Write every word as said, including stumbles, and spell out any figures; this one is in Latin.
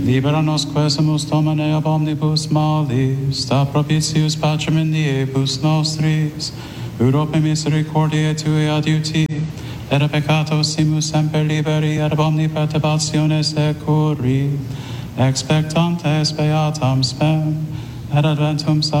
Libera nos quesumus Domine ab omnibus malis, da propitius pacem in diebus nostris, Europe misericordiae Tui adiuti, et a peccatos simus semper liberi, et ab omni perturbationes securi, expectantes beatam spem, et adventum